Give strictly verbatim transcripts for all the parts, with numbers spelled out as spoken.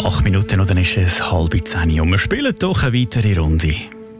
Acht Minuten und dann ist es halb zehn und wir spielen doch eine weitere Runde.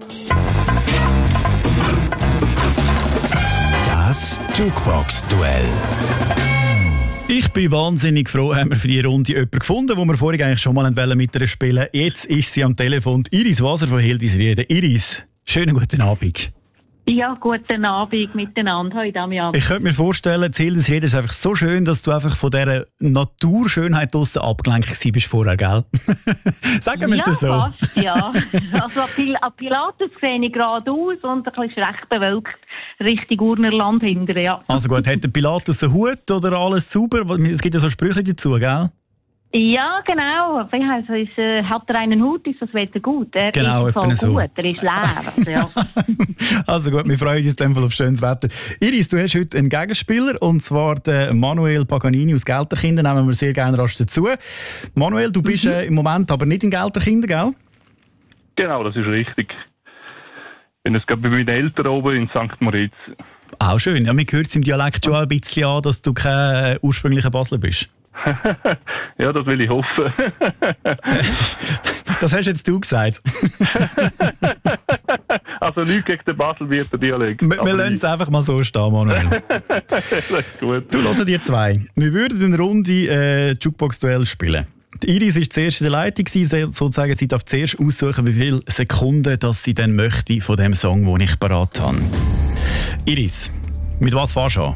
Das Jukebox-Duell. Ich bin wahnsinnig froh, haben wir für die Runde jemanden gefunden, wo wir vorhin eigentlich schon mal mit ihr spielen wollten. Jetzt ist sie am Telefon, Iris Waser von Hildisrieden. Iris, schönen guten Abend. Ja, guten Abend miteinander. Hallo Damian. Ich könnte mir vorstellen, das Hildisrieden ist einfach so schön, dass du einfach von dieser Naturschönheit draussen abgelenkt bist vorher, gell? Sagen wir ja, es so. Fast, ja, also an Pilatus sehe ich gerade aus und ein bisschen recht bewölkt Richtung Urnerland hinten, ja. Also gut, hat der Pilatus einen Hut oder alles sauber? Es gibt ja so Sprüche dazu, gell? Ja, genau. Wie heisst es? Äh, hat er einen Hut, ist das Wetter gut. Er genau, ist voll so. gut, er ist leer. Also, ja. Also gut, wir freuen uns in dem Fall auf schönes Wetter. Iris, du hast heute einen Gegenspieler, und zwar den Manuel Paganini aus Gelterkinden. Nehmen wir sehr gerne rasch dazu. Manuel, du bist mhm. äh, im Moment aber nicht in Gelterkinden, gell? Genau, das ist richtig. Ich bin jetzt gerade bei meinen Eltern oben in Sankt Moritz. Auch schön. Ja, man hört es im Dialekt schon ein bisschen an, dass du kein ursprünglicher Basler bist. Ja, das will ich hoffen. Das hast jetzt du gesagt. Also nichts gegen den Baselbieter Dialekt. Wir, wir lassen es einfach mal so stehen, Manuel. Das ist gut. Du, hörst dir zwei. Wir würden eine Runde äh, Jukebox-Duell spielen. Die Iris war zuerst in der Leitung, sozusagen. Sie darf zuerst aussuchen, wie viele Sekunden dass sie dann möchte von dem Song, den ich parat habe. Iris, mit was fährst du an?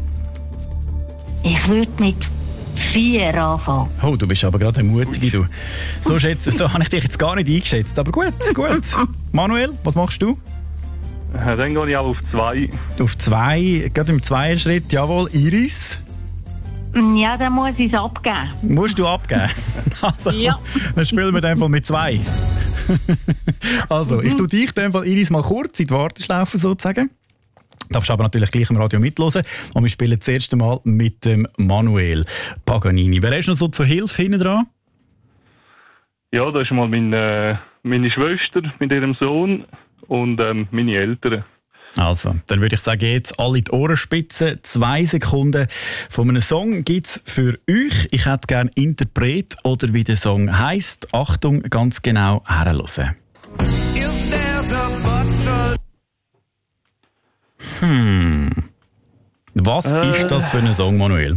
Ich würde mit vier anfangen. Oh, du bist aber gerade eine Mutige, du. So, schätze, so habe ich dich jetzt gar nicht eingeschätzt. Aber gut, gut. Manuel, was machst du? Dann gehe ich auch auf zwei. Auf zwei, gerade im zweiten Schritt. Jawohl, Iris. Ja, dann muss ich es abgeben. Musst du abgeben? Also, ja. Dann spielen wir in dem Fall mit zwei. Also, ich tue dich in dem Fall, Iris, mal kurz in die Warteschlaufe sozusagen. Du darfst aber natürlich gleich im Radio mithören. Und wir spielen das erste Mal mit dem Manuel Paganini. Wer ist noch so zur Hilfe hinten dran? Ja, da ist mal meine, meine Schwester mit ihrem Sohn und ähm, meine Eltern. Also, dann würde ich sagen, jetzt alle die Ohrenspitzen. Zwei Sekunden von einem Song gibt es für euch. Ich hätte gerne Interpret oder wie der Song heisst. Achtung, ganz genau herhören. Hm. Was äh. ist das für ein Song, Manuel?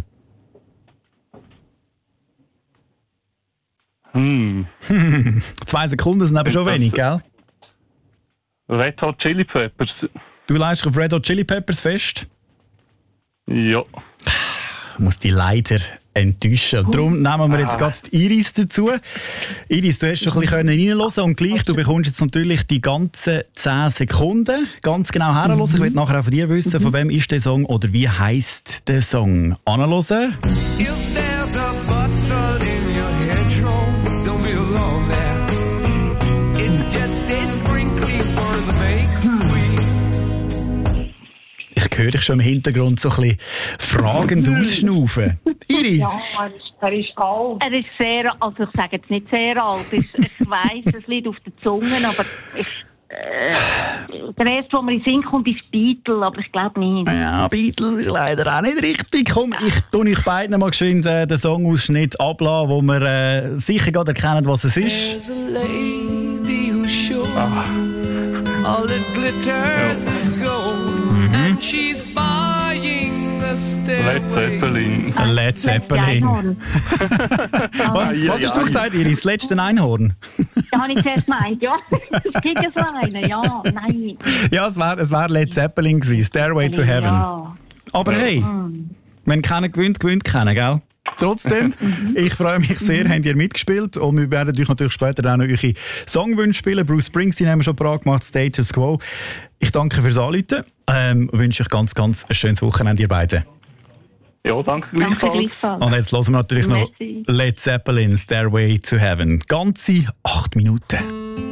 Hm. Zwei Sekunden sind aber schon wenig, gell? Red Hot Chili Peppers. Du leistest auf Red Hot Chili Peppers fest? Ja. Ich muss dich leider enttäuschen. Darum nehmen wir jetzt gerade die Iris dazu. Iris, du hast schon ein bisschen reinhören und gleich, du bekommst jetzt natürlich die ganzen zehn Sekunden ganz genau herhören. Mhm. Ich will nachher auch von dir wissen, von wem ist der Song oder wie heisst der Song. Anhören. Ich höre dich schon im Hintergrund so ein bisschen fragend ausschnaufen. Iris? Ja, er ist, er ist alt. Er ist sehr, also ich sage jetzt nicht sehr alt. Ich, ich weiss, es liegt auf der Zunge, aber ich, äh, der erste, der mir in den Sinn kommt, ist Beatle, aber ich glaube nicht. Ja, Beatle ist leider auch nicht richtig. Komm, ich tue euch beiden mal geschwind äh, den Songausschnitt ablassen, wo wir äh, sicher gerade erkennen, was es ist. Ah. All it glitters is gold. And she's buying the stairway. Led Zeppelin. Led Zeppelin. was was hast du gesagt, Iris? Das letzte Einhorn? Da habe ich zuerst gemeint, ja. Es gibt ja so einen, ja, nein. Ja, es wäre es wär Led Zeppelin gewesen, Stairway to Heaven. Ja. Aber hey, wenn keiner gewinnt, gewinnt keiner, gell? Trotzdem, ich freue mich sehr, habt ihr mitgespielt und wir werden euch natürlich später auch noch eure Songwünsche spielen. Bruce Springsteen haben wir schon parat gemacht, Status Quo. Ich danke fürs Anrufen, ähm, wünsche euch ganz, ganz ein schönes Wochenende, ihr beiden. Ja, danke gleichfalls. Und jetzt hören wir natürlich Merci. noch Led Zeppelin, Stairway to Heaven. Ganze acht Minuten.